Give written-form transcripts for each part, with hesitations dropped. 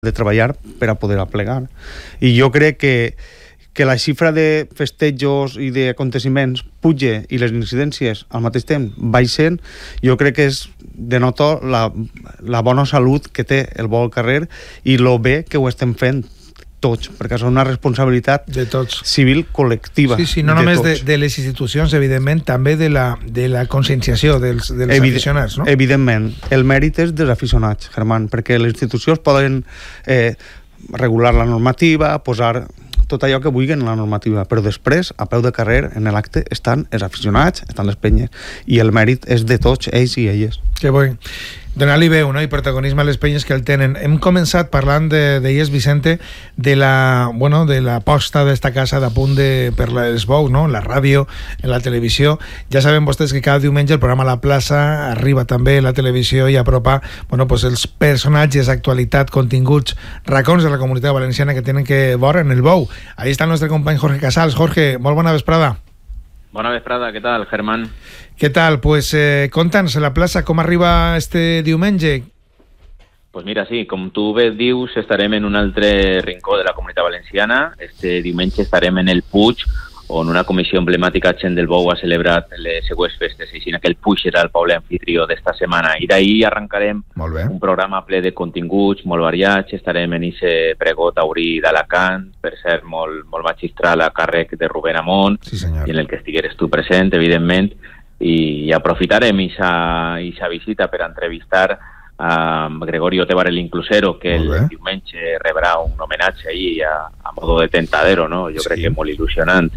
de treballar per a poder aplegar. I jo crec que la xifra de festejos i d'aconteciments puja i les incidències al mateix temps baixen, jo crec que denota la bona salut que té el bo al carrer i lo bé que ho estem fent tots, perquè és una responsabilitat de tots, civil col·lectiva. Sí, no només de les institucions, evidentment, també de la conscienciació dels aficionats, no? Evidentment, el mèrit és dels aficionats, Germán, perquè les institucions poden regular la normativa, posar tot allò que vulguin en la normativa, però després, a peu de carrer, en l'acte, estan els aficionats, estan les penyes, i el mèrit és de tots ells i elles. Que bo. Donar-li veu, no?, i protagonisme a les penyes que el tenen. Hem començat parlant deies, Vicente, de la posta d'esta casa de punt per les bous, no?, la ràdio, en la televisió. Ja saben vostès que cada diumenge el programa La Plaça arriba també a la televisió i apropa, pues els personatges, actualitat, continguts, racons de la comunitat valenciana que tenen que veure en el bou. Ahí està el nostre company Jorge Casals. Jorge, molt bona vesprada. Bona vesprada, què tal, Germán? Què tal? Pues conta'ns, La Plaça, com arriba este diumenge? Pues mira, sí, com tu bé dius, estarem en un altre rincó de la comunitat valenciana. Este diumenge estarem en el Puig, on una comissió emblemàtica Gent del Bou ha celebrat les següents festes, així que el Puig serà el poble anfitrió d'esta setmana. I d'ahir arrencarem un programa ple de continguts, molt variats. Estarem en ese pregó taurí d'Alacant, per cert, molt magistral a càrrec de Rubén Amón, sí, i en el que estigueres tu present, evidentment, i aprofitarem esa visita per entrevistar a Gregorio Tebar el Inclusero, que el diumenge rebrà un homenatge ahir a modo de tentadero, no? Jo crec que molt il·lusionant.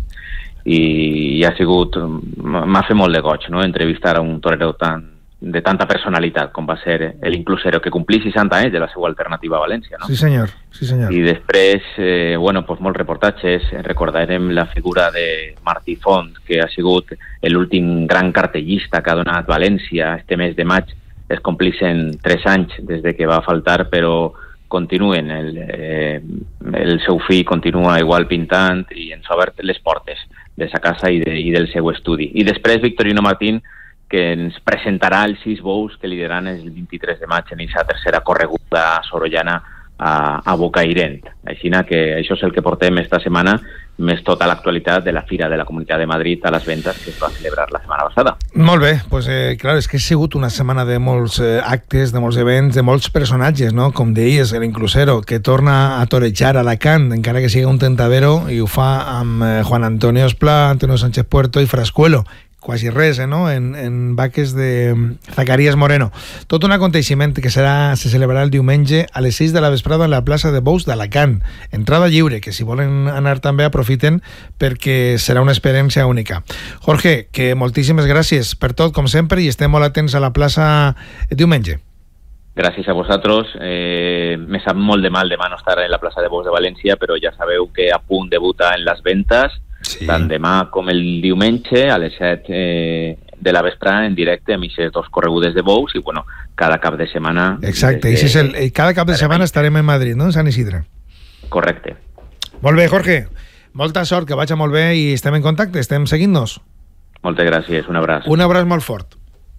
I ha sigut, m'ha fet molt de goig, no?, entrevistar a un torero de tanta personalitat com va ser el Inclusero, que complí 60 anys de la seva alternativa a València, no? Sí, senyor. I després, pues molts reportatges. Recordarem la figura de Martí Font, que ha sigut l'últim gran cartellista que ha donat València. Este mes de maig es complixen 3 anys des de que va faltar, però continuen, el seu fill continua igual pintant i ens ha obert les portes de sa casa i del seu estudi. I després Victorino Martín, que ens presentarà els 6 bous que lideraran el 23 de maig en aquesta tercera correguda sorollana a Bocairent. Així que això és el que portem esta setmana, més tota l'actualitat de la Fira de la Comunitat de Madrid a les Ventas, que es va celebrar la setmana passada. Molt bé, pues clar, és que ha sigut una setmana de molts actes, de molts events, de molts personatges, no? Com deies, l'Inclusero, que torna a torejar a Alacant, encara que sigui un tentadero, i ho fa amb Juan Antonio Esplà, Antonio Sánchez Puerto i Frascuelo. Quasi res, no?, en vaques de Zacarías Moreno. Tot un aconteixement que se celebrarà el diumenge a les 6 de la vesprada en la plaça de Bous d'Alacant. Entrada lliure, que si volen anar també aprofiten, perquè serà una experiència única. Jorge, que moltíssimes gràcies per tot, com sempre, i estem molt atents a la plaça diumenge. Gràcies a vosaltres. Me sap molt de mal demà no estar en la plaça de Bous de València, però ja sabeu que a punt debuta en les Ventas, sí, tant demà com el diumenge a les 7 de la vesprada en directe amb aquestes 2 corregudes de bous i cada cap de setmana. Exacte, cada cap de setmana estarem en Madrid, no?, en Sant Isidre. Correcte. Molt bé, Jorge, molta sort, que vagi molt bé i estem en contacte, estem seguint-nos. Moltes gràcies, un abraç. Un abraç molt fort.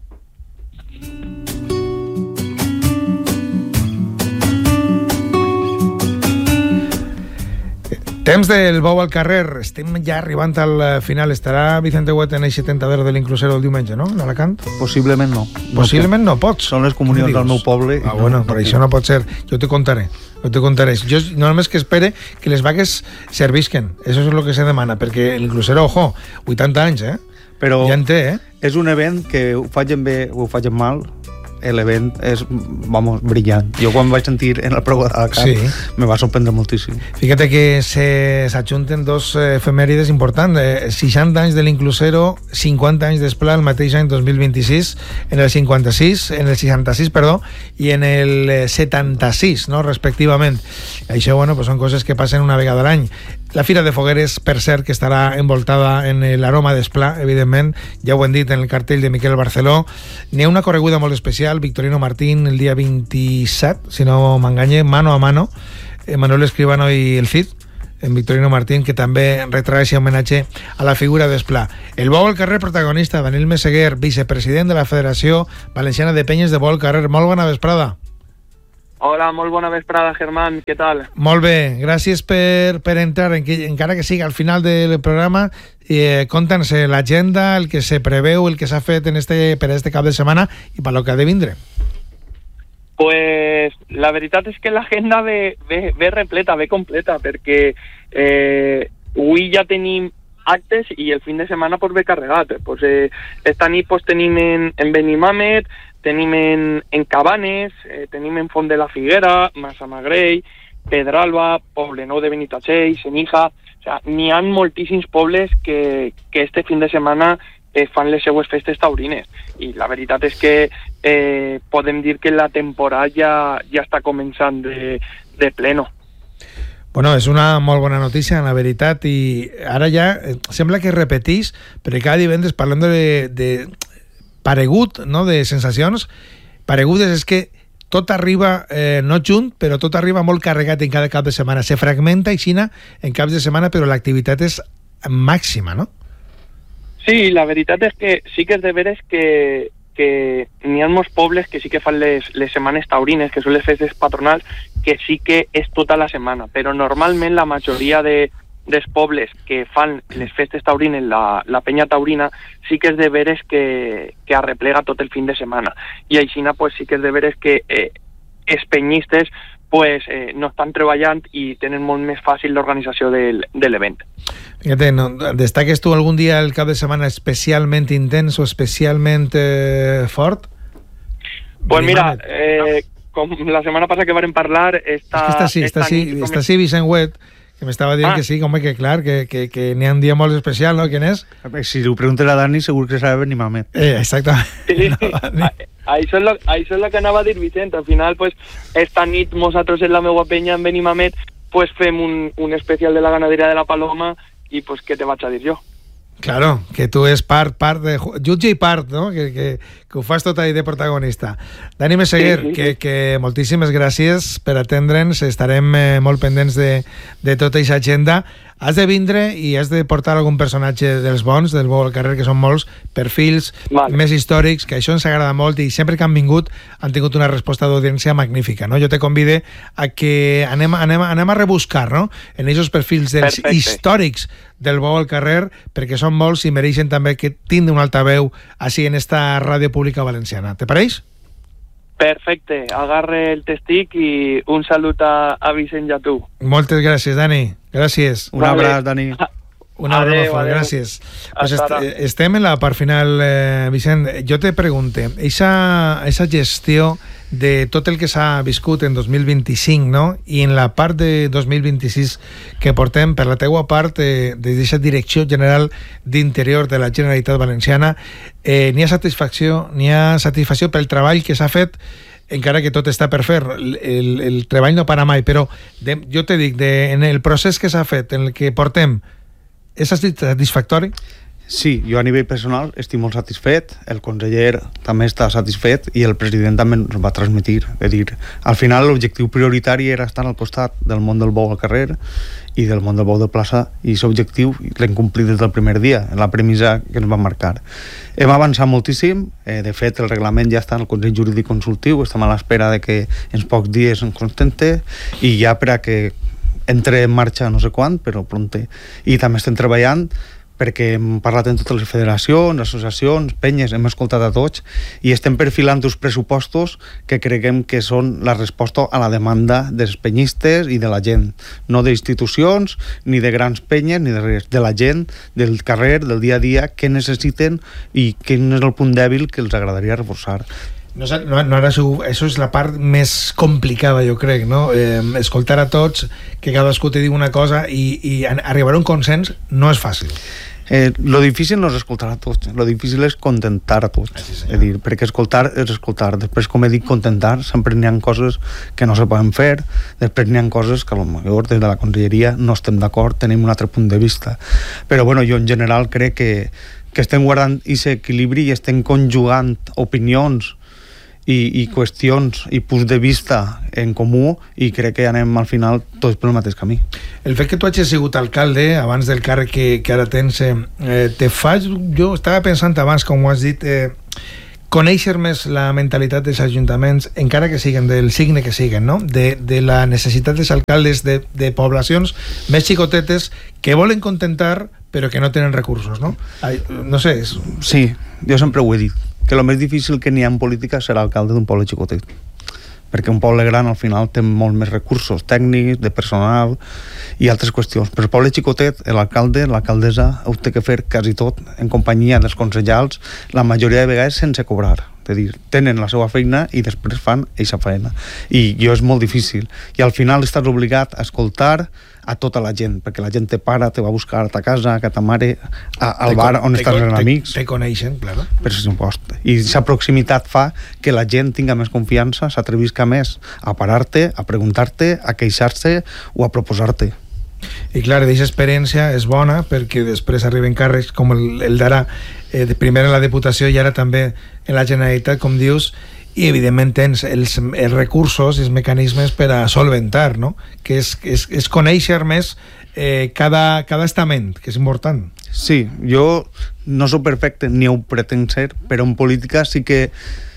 Temps del bou al carrer, estem ja arribant al final. Estarà Vicente Huet en aquest tentadero de l'Inclusero el diumenge, no?, en Alacant? Possiblement no. Possiblement no pots. Són les comunions del meu poble. Però això no pot ser. Jo te contaré. Jo no només que espere que les vaques servisquen. Això és el que se demana, perquè l'Inclusero, ojo, 80 anys, Però ja en té, és un event que ho facin bé o ho facin mal, l'event és, brillant. Jo quan vaig sentir en el programa d'Alacant me va sorprendre moltíssim. Fíjate que s'ajunten 2 efemèrides importants, 60 anys de l'Inclusero, 50 anys d'Esplà el mateix any 2026, en el 66, i en el 76, no?, respectivament. Això, pues són coses que passen una vegada a l'any. La Fira de Fogueres, per cert, que estarà envoltada en l'aroma d'Esplà, evidentment, ja ho hem dit en el cartell de Miquel Barceló. N'hi ha una correguda molt especial, Victorino Martín, el dia 27, si no m'enganye, mano a mano, Manuel Escribano i el Cid, en Victorino Martín, que també retrà aquest homenatge a la figura d'Esplà. El bou al carrer protagonista, Daniel Meseguer, vicepresident de la Federació Valenciana de Penyes de Bou al Carrer. Molt bona vesprada. Hola, molt bona vesprada, Germán, què tal? Molt bé, gràcies per entrar, encara que sigui al final del programa. Conta'ns l'agenda, el que se preveu, el que s'ha fet per este cap de setmana i per lo que ha de vindre. Pues la veritat és que l'agenda ve repleta, ve completa, perquè avui ja tenim actes i el fin de setmana pues, ve carregat. Pues, esta nit pues, tenim en Benimàmet, tenim en Cabanes, tenim en Font de la Figuera, Massamagrell, Pedralba, Poblenou de Benitatxell, Senija... O sea, n'hi ha moltíssims pobles que este fin de setmana fan les seues festes taurines. I la veritat és que podem dir que la temporada ja està començant de pleno. Bueno, és una molt bona notícia, la veritat, i ara ja sembla que repetís, perquè cada divendres parlem de paregut, no?, de sensacions. Paregudes és que tot arriba, no junt, però tot arriba molt carregat en cada cap de setmana. Se fragmenta i xina en caps de setmana, però l'activitat és màxima, no? Sí, la veritat és que sí que és de veres que n'hi ha molts pobles que sí que fan les setmanes taurines, que són les festes patronals, que sí que és tota la setmana, però normalment la majoria dels pobles que fan les festes taurines, la penya taurina, sí que és de veres que arreplega tot el fin de setmana. I aixina pues, sí que és de veres que els penyistes pues, no estan treballant i tenen molt més fàcil l'organització de l'event. Fíjate, ¿no? ¿Destaques tú algún día el cap de semana especialment intens o especialment fort? Pues mira, com la setmana passada que vam parlar... Està sí Vicent Huet, que m'estava dient que sí, home, que clar, que n'hi ha un dia molt especial, no? ¿Quién és? Si li ho preguntes a Dani, segur que sabe Benimàmet. Exactament. Sí, no, això és lo que anava a dir Vicent. Al final, pues, esta nit, nosaltres en la meua penya en Benimàmet, pues fem un especial de la ganaderia de la Paloma i pues què te vaig a dir jo? Claro, que tu és part de jutge i part, no? Que ho fas tot ahí de protagonista. Dani Meseguer, sí. Que moltíssimes gràcies per atendre'ns, estarem molt pendents de tota aquesta agenda. Has de vindre i has de portar algun personatge dels bons, del bo al carrer, que són molts perfils més històrics, que això ens agrada molt i sempre que han vingut han tingut una resposta d'audiència magnífica, no? Jo te convide a que anem a rebuscar, no?, en aquests perfils dels històrics del bo al carrer, perquè són molts i mereixen també que tindre un altaveu així en esta ràdio pública valenciana. Te pareix? Perfecte, agarre el testic i un salut a Vicent i a tu. Moltes gràcies, Dani. Gràcies. Un abraç, Dani. Una broma fort, gràcies. Pues estem en la part final, Vicent. Jo te pregunte, esa gestió de tot el que s'ha viscut en 2025, no? I en la part de 2026 que portem, per la teua part d'aquesta Direcció General d'Interior de la Generalitat Valenciana, n'hi ha satisfacció pel treball que s'ha fet, encara que tot està per fer, el treball no para mai, però jo te dic, en el procés que s'ha fet, en el que portem, és satisfactori? Sí, jo a nivell personal estic molt satisfet, el conseller també està satisfet i el president també ens va transmetir. És dir, al final l'objectiu prioritari era estar al costat del món del bou al carrer i del món del bou de plaça, i aquest objectiu l'hem complit des del primer dia, en la premissa que ens van marcar. Hem avançat moltíssim, de fet el reglament ja està en el Consell Jurídic Consultiu, estem a l'espera de que en pocs dies ens constante i ja per a que entre en marxa no sé quan, però pronte. I també estem treballant perquè hem parlat amb totes les federacions, associacions, penyes, hem escoltat a tots i estem perfilant uns pressupostos que creguem que són la resposta a la demanda dels penyistes i de la gent, no d'institucions ni de grans penyes ni de res, de la gent, del carrer, del dia a dia, què necessiten i quin és el punt dèbil que els agradaria reforçar. Això és la part més complicada, jo crec, no? Escoltar a tots, que cadascú te diu una cosa i arribar a un consens no és fàcil. Lo difícil no és escoltar a tots, lo difícil és contentar a tots. És dir, perquè escoltar és escoltar. Després, com he dit, contentar, sempre n'hi ha coses que no se poden fer, després n'hi ha coses que potser des de la conselleria no estem d'acord, tenim un altre punt de vista. Però bueno, jo en general crec que estem guardant aquest equilibri i estem conjugant opinions i qüestions i punts de vista en comú i crec que anem al final tots pel mateix camí. El fet que tu hagis sigut alcalde abans del càrrec que ara tens te fa, jo estava pensant abans, com ho has dit, conèixer més la mentalitat dels ajuntaments, encara que siguen del signe que siguen, no? De la necessitat dels alcaldes de poblacions més xicotetes que volen contentar però que no tenen recursos, no? No sé, és... Sí, jo sempre ho he dit, que el més difícil que n'hi ha en política serà alcalde d'un poble xicotet, perquè un poble gran al final té molt més recursos tècnics, de personal i altres qüestions, però el poble xicotet, l'alcalde, l'alcaldessa ho té que fer quasi tot en companyia dels consellals, la majoria de vegades sense cobrar, és a dir, tenen la seva feina i després fan eixa feina, i jo és molt difícil, i al final estàs obligat a escoltar a tota la gent, perquè la gent te para, te va a buscar a ta casa, a ta mare, al bar on estàs amb amics. Te coneixen, claro. Per supost. I aquesta proximitat fa que la gent tinga més confiança, s'atrevisca més a parar-te, a preguntar-te, a queixar-se o a proposar-te. I clar, aquesta experiència és bona perquè després arriben càrrecs com el d'ara, primer en la Diputació i ara també en la Generalitat, com dius, i evidentment tens els recursos i els mecanismes per a solventar, no? Que és conèixer més cada estament, que és important. Sí, jo no soc perfecte ni ho pretenc ser, però en política sí que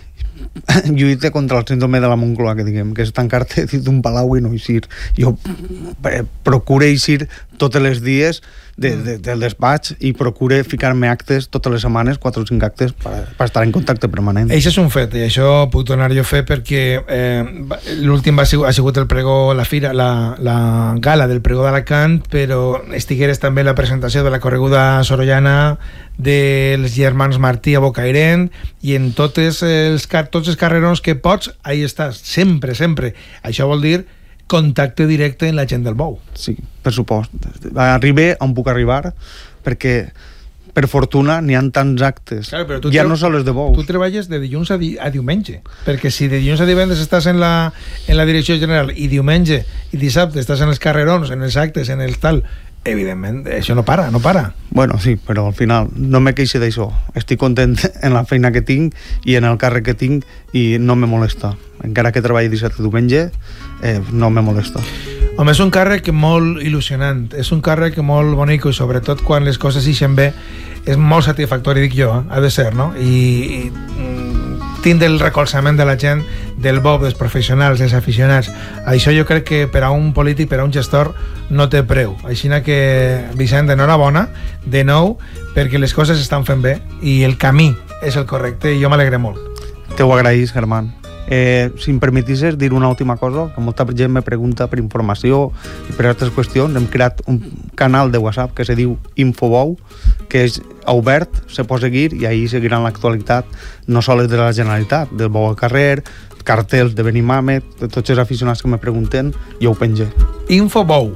lluita contra el síndrome de la Moncloa, que diguem, que és tancar-te dins d'un palau i no eixir. Jo procuro eixir tots els dies del despatx i procuro ficar-me actes totes les setmanes, 4 o 5 actes, per estar en contacte permanent. Això és un fet, i això puc donar jo fe perquè l'últim ha sigut el pregó, la fira, la gala del pregó d'Alacant, però estigueres també la presentació de la correguda sorollana dels germans Martí a Bocairent, i en tots els carrerons que pots, ahí estàs, sempre. Això vol dir contacte directe amb la gent del Bou. Sí, per supost. Arribe on puc arribar, perquè per fortuna n'hi ha tants actes. Claro, ja no sols de Bous. Tu treballes de dilluns a diumenge, perquè si de dilluns a divendres estàs en la direcció general i diumenge i dissabte estàs en els carrerons, en els actes, en el tal, evidentment, això no para. Bueno, sí, però al final no me queixo d'això. Estic content en la feina que tinc i en el càrrec que tinc i no me molesta. Encara que treballi dissabte i diumenge, no me molesta. Home, és un càrrec molt il·lusionant, és un càrrec molt bonic i sobretot quan les coses ixen bé és molt satisfactori, dic jo, ha de ser, no? I tindre el recolzament de la gent, del Bou, dels professionals, dels aficionats. Això jo crec que per a un polític, per a un gestor, no té preu. Així que, Vicent, enhorabona, de nou, perquè les coses estan fent bé i el camí és el correcte i jo m'alegre molt. Te ho agraïs, Germán. Si em permetisses dir una última cosa, que molta gent me pregunta per informació i per altres qüestions. Hem creat un canal de WhatsApp que se diu Infobou, que és obert, se pot seguir i ahir seguiran l'actualitat no sols de la Generalitat, del Bou al carrer, cartells de Benimàmet, de tots els aficionats que me pregunten, jo ho penge. Infobou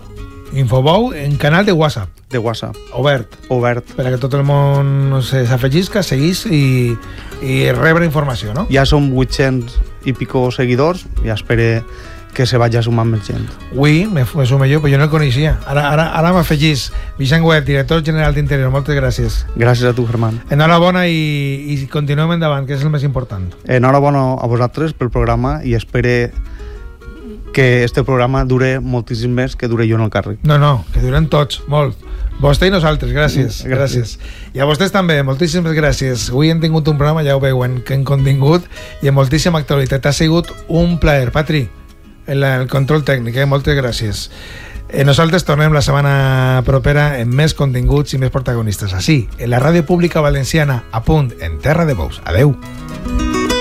en canal de WhatsApp. De WhatsApp. Obert. Per a que tot el món s'afegisca, seguís i rebre informació, no? Ja som 800 i pico seguidors, ja espero que se vagi sumant més gent. Ui, me sumo jo, però jo no el coneixia. Ara m'afegís. Vicent Güet, director general d'Interior, moltes gràcies. Gràcies a tu, Germán. Enhorabona i continuem endavant, que és el més important. Enhorabona a vosaltres pel programa i espero que este programa dure moltíssim més que dure jo en el càrrec. No, que duren tots, molt. Vostè i nosaltres, gràcies. I a vostès també, moltíssimes gràcies. Avui hem tingut un programa, ja ho veuen, que en contingut i amb moltíssima actualitat. Ha sigut un plaer, Patri, el control tècnic, moltes gràcies. Nosaltres tornem la setmana propera amb més continguts i més protagonistes. Així, en la ràdio pública valenciana, a punt, en Terra de Bous. Adeu.